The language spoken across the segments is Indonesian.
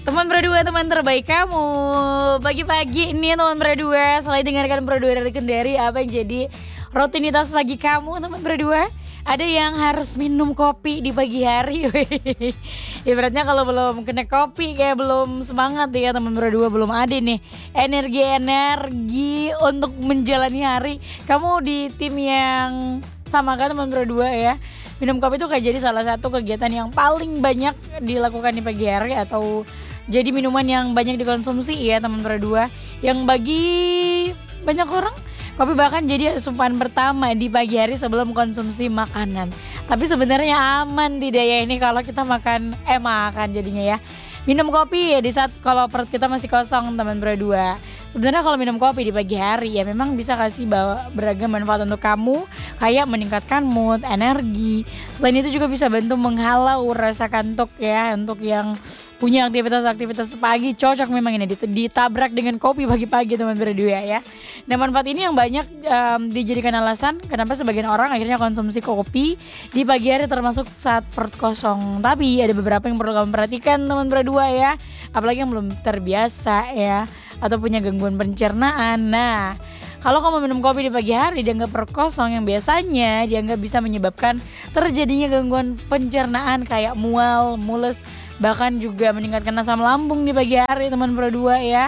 Teman berdua, teman terbaik kamu. Pagi-pagi ini teman berdua, selain dengarkan berdua dari Kendari, apa yang jadi rutinitas pagi kamu teman berdua? Ada yang harus minum kopi di pagi hari. weh. Ibaratnya kalau belum kena kopi kayak belum semangat ya teman berdua, belum ada nih energi-energi untuk menjalani hari. Kamu di tim yang sama kan teman berdua ya? Minum kopi itu kayak jadi salah satu kegiatan yang paling banyak dilakukan di pagi hari atau jadi minuman yang banyak dikonsumsi ya teman berdua. Yang bagi banyak orang kopi bahkan jadi asupan pertama di pagi hari sebelum konsumsi makanan. Tapi sebenarnya aman tidak ya ini kalau kita makan jadinya ya. Minum kopi ya di saat kalau perut kita masih kosong teman berdua. Sebenarnya kalau minum kopi di pagi hari ya memang bisa kasih bawa beragam manfaat untuk kamu, kayak meningkatkan mood, energi. Selain itu juga bisa bantu menghalau rasa kantuk ya untuk yang punya aktivitas-aktivitas pagi, cocok memang ini ditabrak dengan kopi pagi-pagi teman berdua ya. Nah manfaat ini yang banyak dijadikan alasan kenapa sebagian orang akhirnya konsumsi kopi di pagi hari termasuk saat perut kosong. Tapi ada beberapa yang perlu kamu perhatikan teman berdua ya, apalagi yang belum terbiasa ya atau punya gangguan pencernaan. Nah, kalau kamu minum kopi di pagi hari dianggap perut kosong yang biasanya dianggap bisa menyebabkan terjadinya gangguan pencernaan kayak mual, mules, bahkan juga meningkatkan asam lambung di pagi hari teman berdua ya.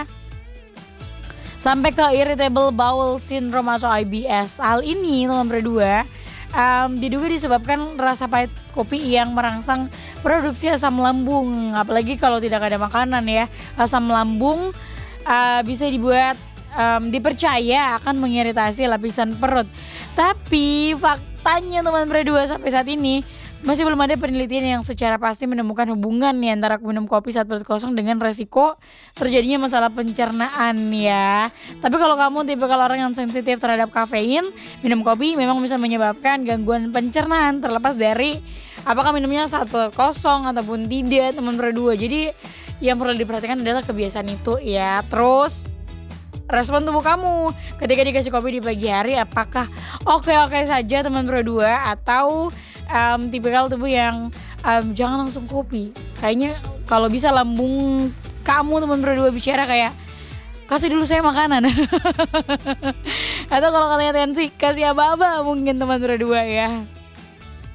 Sampai ke irritable bowel syndrome atau IBS. Hal ini teman berdua diduga disebabkan rasa pahit kopi yang merangsang produksi asam lambung. Apalagi kalau tidak ada makanan ya. Asam lambung bisa dibuat dipercaya akan mengiritasi lapisan perut. Tapi faktanya teman berdua sampai saat ini masih belum ada penelitian yang secara pasti menemukan hubungan nih antara minum kopi saat perut kosong dengan resiko terjadinya masalah pencernaan ya. Tapi kalau kamu tipe kalau orang yang sensitif terhadap kafein, minum kopi memang bisa menyebabkan gangguan pencernaan terlepas dari apakah minumnya saat perut kosong ataupun tidak teman berdua. Jadi yang perlu diperhatikan adalah kebiasaan itu ya. Terus respon tubuh kamu ketika dikasih kopi di pagi hari, apakah oke-oke saja teman berdua atau tipikal tubuh yang jangan langsung kopi. Kayaknya kalau bisa lambung kamu teman berdua bicara kayak kasih dulu saya makanan. Atau kalau kalian tensi kasih aba-aba mungkin teman berdua ya.